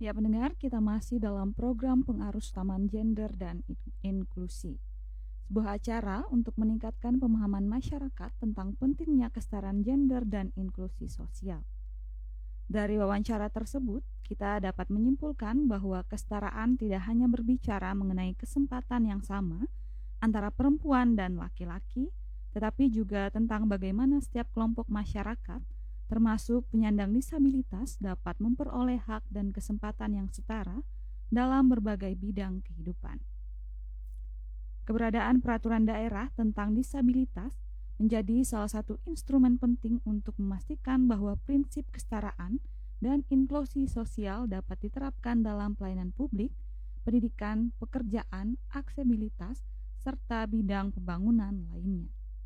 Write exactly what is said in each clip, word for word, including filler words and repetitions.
Ya pendengar, kita masih dalam program pengarus utamaan gender dan inklusi. Sebuah acara untuk meningkatkan pemahaman masyarakat tentang pentingnya kesetaraan gender dan inklusi sosial. Dari wawancara tersebut, kita dapat menyimpulkan bahwa kesetaraan tidak hanya berbicara mengenai kesempatan yang sama antara perempuan dan laki-laki, tetapi juga tentang bagaimana setiap kelompok masyarakat, termasuk penyandang disabilitas, dapat memperoleh hak dan kesempatan yang setara dalam berbagai bidang kehidupan. Keberadaan peraturan daerah tentang disabilitas menjadi salah satu instrumen penting untuk memastikan bahwa prinsip kesetaraan dan inklusi sosial dapat diterapkan dalam pelayanan publik, pendidikan, pekerjaan, aksesibilitas, serta bidang pembangunan lainnya.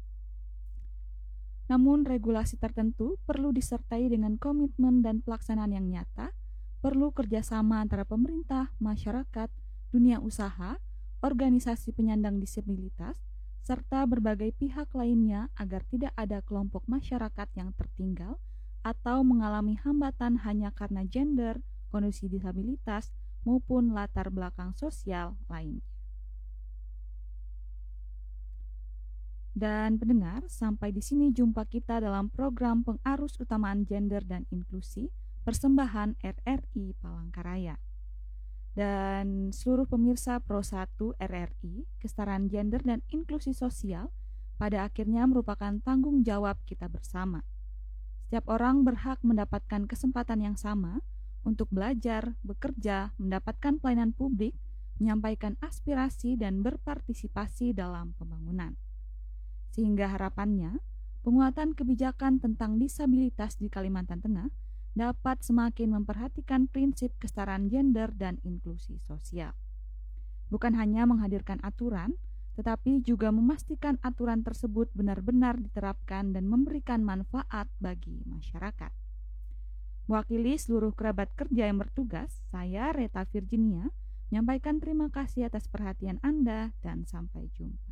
Namun, regulasi tertentu perlu disertai dengan komitmen dan pelaksanaan yang nyata, perlu kerjasama antara pemerintah, masyarakat, dunia usaha, organisasi penyandang disabilitas, serta berbagai pihak lainnya agar tidak ada kelompok masyarakat yang tertinggal atau mengalami hambatan hanya karena gender, kondisi disabilitas, maupun latar belakang sosial lainnya. Dan pendengar, sampai di sini jumpa kita dalam program pengarus utamaan gender dan inklusi persembahan R R I Palangkaraya. Dan seluruh pemirsa Pro satu R R I, kesetaraan gender dan inklusi sosial pada akhirnya merupakan tanggung jawab kita bersama. Setiap orang berhak mendapatkan kesempatan yang sama untuk belajar, bekerja, mendapatkan pelayanan publik, menyampaikan aspirasi dan berpartisipasi dalam pembangunan. Sehingga harapannya, penguatan kebijakan tentang disabilitas di Kalimantan Tengah dapat semakin memperhatikan prinsip kesetaraan gender dan inklusi sosial. Bukan hanya menghadirkan aturan, tetapi juga memastikan aturan tersebut benar-benar diterapkan dan memberikan manfaat bagi masyarakat. Mewakili seluruh kerabat kerja yang bertugas, saya Reta Virginia menyampaikan terima kasih atas perhatian Anda dan sampai jumpa.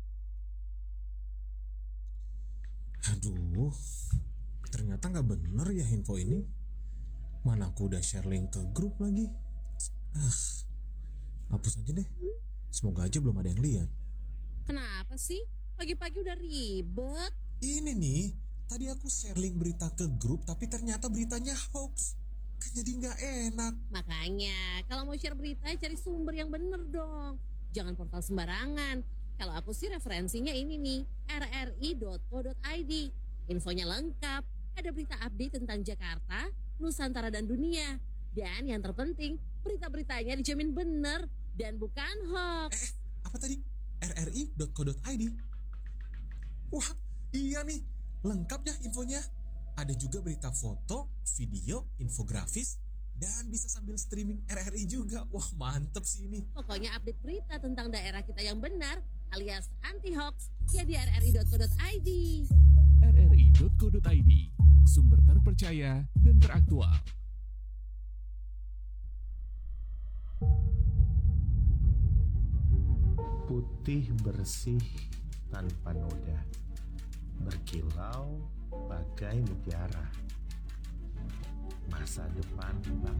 Aduh, ternyata gak bener ya info ini. Mana aku udah share link ke grup lagi. Ah, hapus aja deh. Semoga aja belum ada yang lihat. Kenapa sih? Pagi-pagi udah ribet. Ini nih, tadi aku share link berita ke grup, tapi ternyata beritanya hoax. Kan jadi gak enak. Makanya, kalau mau share berita, cari sumber yang bener dong. Jangan portal sembarangan. Kalau aku sih referensinya ini nih, r r i dot co dot i d. Infonya lengkap, ada berita update tentang Jakarta, Nusantara dan dunia. Dan yang terpenting, berita-beritanya dijamin benar dan bukan hoax. Eh, apa tadi? r r i dot co dot i d. Wah, iya nih, lengkap ya infonya. Ada juga berita foto, video, infografis, dan bisa sambil streaming R R I juga. Wah, mantep sih ini. Pokoknya update berita tentang daerah kita yang benar alias anti-hoax ya di r r i dot co dot i d. r r i dot co dot i d, sumber terpercaya dan teraktual. Putih bersih tanpa noda, berkilau bagai mutiara. Masa depan